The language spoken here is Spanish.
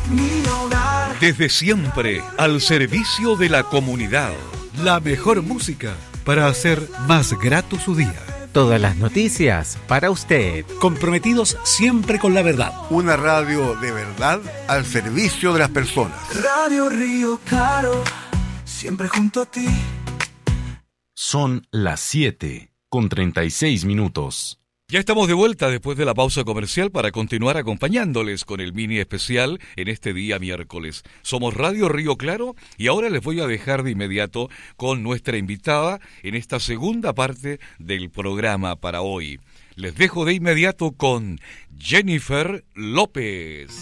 mi hogar. Desde siempre, al servicio de la comunidad. La mejor música para hacer más grato su día. Todas las noticias para usted. Comprometidos siempre con la verdad. Una radio de verdad al servicio de las personas. Radio Río Claro, siempre junto a ti. Son las 7:36. Ya estamos de vuelta después de la pausa comercial para continuar acompañándoles con el mini especial en este día miércoles. Somos Radio Río Claro y ahora les voy a dejar de inmediato con nuestra invitada en esta segunda parte del programa para hoy. Les dejo de inmediato con Jennifer López.